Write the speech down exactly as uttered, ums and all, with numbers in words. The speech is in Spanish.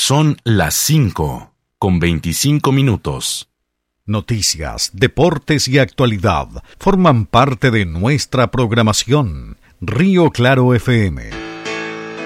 Son las cinco con veinticinco minutos. Noticias, deportes y actualidad forman parte de nuestra programación. Río Claro F M.